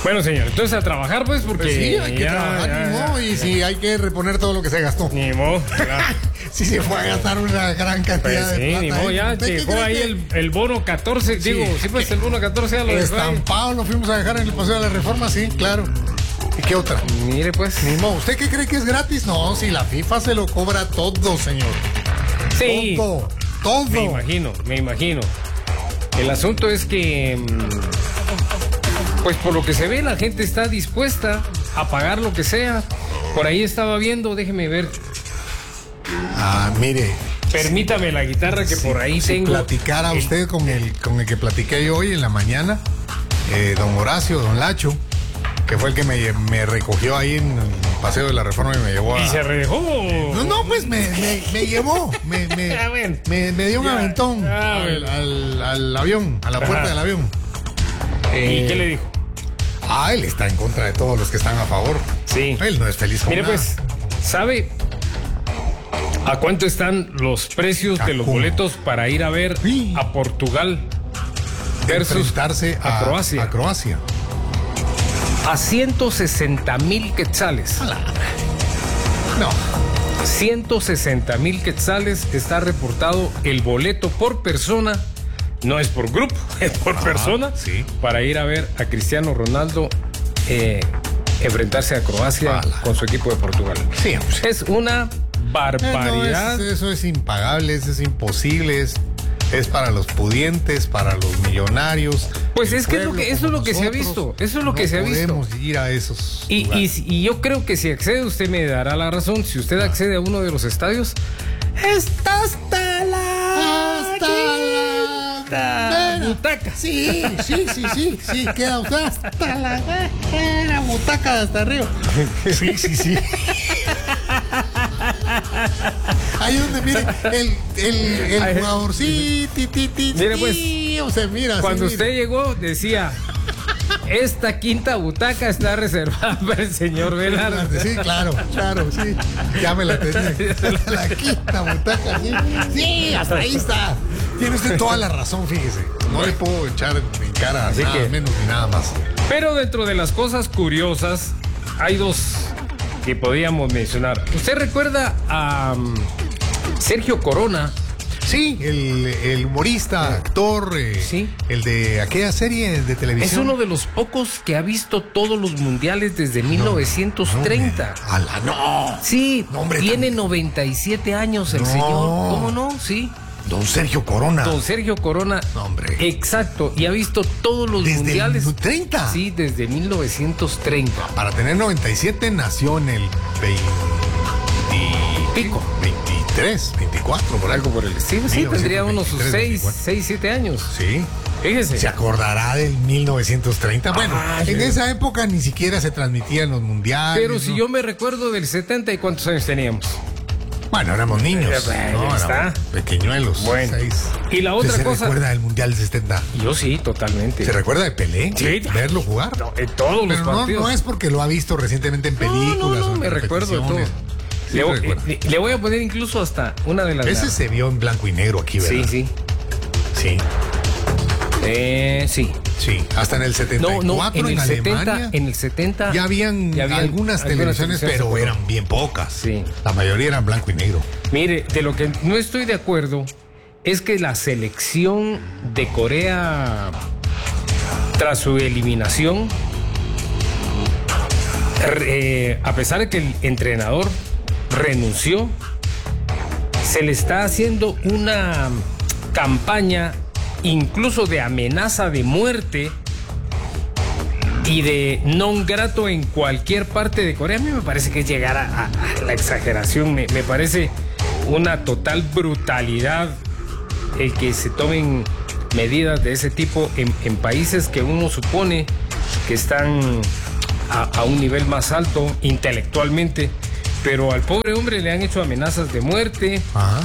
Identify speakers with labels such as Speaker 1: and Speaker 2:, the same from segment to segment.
Speaker 1: Bueno, señor, entonces a trabajar, pues, porque.
Speaker 2: Pues sí, hay que trabajar, ni modo, y sí, hay que reponer todo lo que se gastó.
Speaker 1: Ni modo.
Speaker 2: Sí, se fue a gastar una gran cantidad
Speaker 1: Pues
Speaker 2: de
Speaker 1: sí,
Speaker 2: plata.
Speaker 1: ni modo, ya llegó ahí el bono 14.
Speaker 2: Sí.
Speaker 1: Digo, sí, pues el bono 14 ya lo dejó ahí.
Speaker 2: Estampado lo fuimos a dejar en el Paseo de la Reforma, sí, claro. ¿Y qué otra?
Speaker 1: Mire, pues.
Speaker 2: Ni modo. ¿Usted qué cree que es gratis? No, si la FIFA se lo cobra todo, señor.
Speaker 1: Sí.
Speaker 2: Todo.
Speaker 1: Me imagino. El asunto es que, pues por lo que se ve, la gente está dispuesta a pagar lo que sea. Por ahí estaba viendo, déjeme ver.
Speaker 2: Mire.
Speaker 1: Permítame la guitarra que por ahí tengo.
Speaker 2: Platicara usted con el que platiqué yo hoy en la mañana, don Horacio, don Lacho, que fue el que me recogió ahí en el Paseo de la Reforma y me llevó a...
Speaker 1: Y se redejó.
Speaker 2: No, pues me llevó, me dio un aventón al avión, a la puerta del avión.
Speaker 1: ¿Y qué le dijo?
Speaker 2: Él está en contra de todos los que están a favor.
Speaker 1: Sí.
Speaker 2: Él no es feliz con
Speaker 1: Mire,
Speaker 2: nada.
Speaker 1: pues, ¿sabe a cuánto están los precios de los
Speaker 2: ¿Cómo?
Speaker 1: boletos para ir a ver
Speaker 2: Sí.
Speaker 1: a Portugal versus
Speaker 2: enfrentarse
Speaker 1: a Croacia?
Speaker 2: A Croacia.
Speaker 1: A 160,000 quetzales.
Speaker 2: No.
Speaker 1: 160,000 quetzales está reportado el boleto por persona. No es por grupo, es por persona.
Speaker 2: Sí.
Speaker 1: Para ir a ver a Cristiano Ronaldo enfrentarse a Croacia con su equipo de Portugal.
Speaker 2: Sí, hombre.
Speaker 1: Es una barbaridad.
Speaker 2: Eso es impagable, eso es imposible, es para los pudientes, para los millonarios.
Speaker 1: Pues
Speaker 2: el
Speaker 1: es que
Speaker 2: pueblo
Speaker 1: eso es lo
Speaker 2: como
Speaker 1: que se ha
Speaker 2: nosotros.
Speaker 1: visto. Eso es lo que se ha visto.
Speaker 2: No podemos ir a esos
Speaker 1: Y
Speaker 2: lugares.
Speaker 1: yo creo que si accede, usted me dará la razón. Si usted accede a uno de los estadios, está hasta la butaca.
Speaker 2: Sí, queda usted hasta la butaca de hasta arriba. Sí. Ahí donde, mire, el jugador, sí,
Speaker 1: Mire, pues,
Speaker 2: o sea, mira.
Speaker 1: Cuando
Speaker 2: sí,
Speaker 1: usted llegó, decía: esta quinta butaca está reservada para el señor Velarde.
Speaker 2: Sí, claro, sí. Ya me la tenía. La quinta butaca, sí. Sí, hasta ahí está. Tiene usted toda la razón, fíjese. No le puedo echar en cara
Speaker 1: Así
Speaker 2: nada
Speaker 1: que-
Speaker 2: menos ni nada más.
Speaker 1: Pero dentro de las cosas curiosas, hay dos que podíamos mencionar. ¿Usted recuerda a Sergio Corona?
Speaker 2: Sí, el humorista, actor,
Speaker 1: Sí.
Speaker 2: el de aquella serie de televisión.
Speaker 1: Es uno de los pocos que ha visto todos los mundiales desde 1930.
Speaker 2: No.
Speaker 1: Sí,
Speaker 2: No, hombre,
Speaker 1: tiene 97 años el
Speaker 2: No.
Speaker 1: señor. ¿Cómo no? Sí.
Speaker 2: Don Sergio Corona.
Speaker 1: Don Sergio Corona.
Speaker 2: No, hombre.
Speaker 1: Exacto. Y ha visto todos los
Speaker 2: Desde
Speaker 1: mundiales.
Speaker 2: el 30.
Speaker 1: Sí, desde 1930.
Speaker 2: Para tener 97 nació en el 20...
Speaker 1: Pico.
Speaker 2: 23, 24, por
Speaker 1: Algo por el estilo. Sí, tendría unos
Speaker 2: 1923,
Speaker 1: 6, 7 años.
Speaker 2: Sí.
Speaker 1: Fíjese.
Speaker 2: ¿Se acordará del 1930? Bueno,
Speaker 1: Ay,
Speaker 2: en esa época ni siquiera se transmitían los mundiales.
Speaker 1: Pero si
Speaker 2: ¿no?
Speaker 1: yo me recuerdo del 70, ¿y cuántos años teníamos?
Speaker 2: Bueno, éramos niños.
Speaker 1: Bueno,
Speaker 2: ¿no?
Speaker 1: está.
Speaker 2: Éramos pequeñuelos.
Speaker 1: Bueno.
Speaker 2: 6.
Speaker 1: Y la otra
Speaker 2: ¿Se
Speaker 1: cosa.
Speaker 2: recuerda del Mundial del 70?
Speaker 1: Yo sí, totalmente.
Speaker 2: ¿Se recuerda de Pelé?
Speaker 1: Sí.
Speaker 2: Verlo jugar.
Speaker 1: En todos los
Speaker 2: Pero
Speaker 1: partidos.
Speaker 2: no es porque lo ha visto recientemente en películas. o
Speaker 1: No,
Speaker 2: en
Speaker 1: me recuerdo de todo.
Speaker 2: repeticiones. Sí, recuerdo.
Speaker 1: Le voy a poner incluso hasta una de las.
Speaker 2: Ese se vio en blanco y negro aquí,
Speaker 1: Sí,
Speaker 2: ¿verdad?
Speaker 1: sí.
Speaker 2: Sí.
Speaker 1: Sí.
Speaker 2: Sí. Hasta en el 74
Speaker 1: No, en el
Speaker 2: Alemania.
Speaker 1: 70, en el 70
Speaker 2: Ya habían algunas televisiones, pero eran bien pocas.
Speaker 1: Sí.
Speaker 2: La mayoría eran blanco y negro.
Speaker 1: Mire, de lo que no estoy de acuerdo es que la selección de Corea, tras su eliminación, a pesar de que el entrenador renunció, se le está haciendo una campaña incluso de amenaza de muerte y de non grato en cualquier parte de Corea. A mí me parece que es llegar a la exageración. Me parece una total brutalidad el que se tomen medidas de ese tipo en países que uno supone que están a un nivel más alto intelectualmente, pero al pobre hombre le han hecho amenazas de muerte,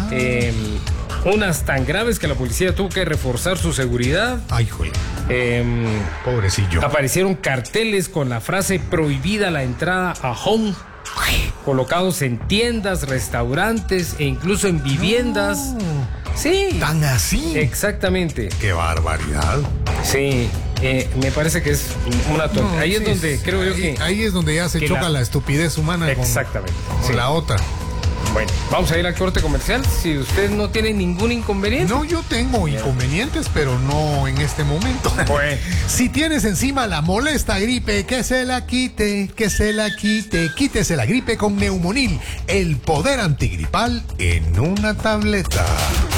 Speaker 1: unas tan graves que la policía tuvo que reforzar su seguridad.
Speaker 2: Ay, joder. Pobrecillo.
Speaker 1: Aparecieron carteles con la frase prohibida la entrada a Hong, colocados en tiendas, restaurantes e incluso en viviendas. Sí.
Speaker 2: ¿Tan así?
Speaker 1: Exactamente.
Speaker 2: ¡Qué barbaridad!
Speaker 1: Sí. me parece que es una tontería. Ahí es donde creo yo que...
Speaker 2: Ahí es donde ya se choca la estupidez humana
Speaker 1: exactamente,
Speaker 2: con la otra.
Speaker 1: Bueno, vamos a ir al corte comercial. Si usted no tiene ningún inconveniente.
Speaker 2: No, yo tengo inconvenientes, pero no en este momento.
Speaker 1: Bueno.
Speaker 2: Si tienes encima la molesta gripe, que se la quite, que se la quite. Quítese la gripe con Neumonil, el poder antigripal en una tableta.